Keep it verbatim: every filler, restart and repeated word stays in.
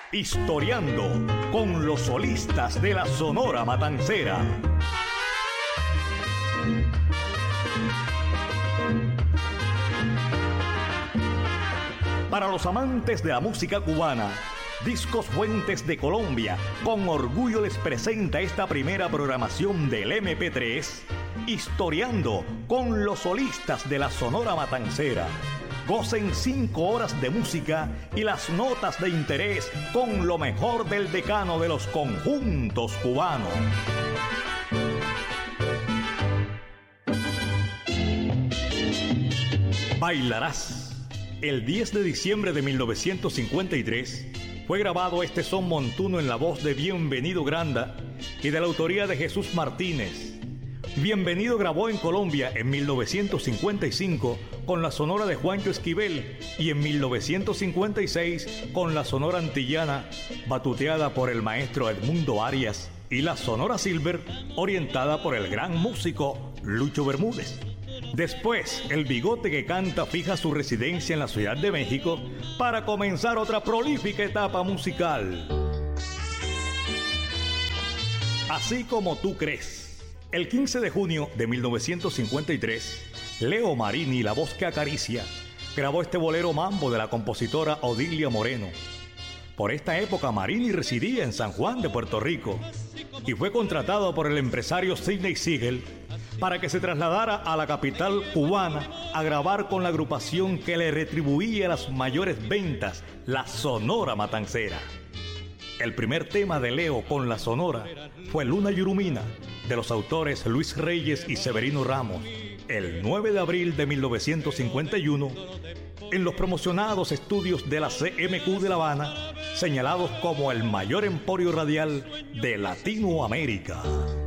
Historiando con los solistas de la Sonora Matancera. Para los amantes de la música cubana, Discos Fuentes de Colombia con orgullo les presenta esta primera programación del eme pe tres, Historiando con los solistas de la Sonora Matancera. Gocen cinco horas de música y las notas de interés con lo mejor del decano de los conjuntos cubanos. Bailarás. El diez de diciembre de mil novecientos cincuenta y tres fue grabado este son montuno en la voz de Bienvenido Granda y de la autoría de Jesús Martínez. Bienvenido grabó en Colombia en mil novecientos cincuenta y cinco con la Sonora de Juancho Esquivel y en mil novecientos cincuenta y seis con la Sonora Antillana, batuteada por el maestro Edmundo Arias, y la Sonora Silver, orientada por el gran músico Lucho Bermúdez. Después, el Bigote que Canta fija su residencia en la Ciudad de México para comenzar otra prolífica etapa musical. Así como tú crees. El quince de junio de mil novecientos cincuenta y tres, Leo Marini, la voz que acaricia, grabó este bolero mambo de la compositora Odilia Moreno. Por esta época Marini residía en San Juan de Puerto Rico y fue contratado por el empresario Sidney Siegel para que se trasladara a la capital cubana a grabar con la agrupación que le retribuía las mayores ventas, la Sonora Matancera. El primer tema de Leo con la Sonora fue Luna Yurumina, de los autores Luis Reyes y Severino Ramos, el nueve de abril de mil novecientos cincuenta y uno, en los promocionados estudios de la ce eme cu de La Habana, señalados como el mayor emporio radial de Latinoamérica.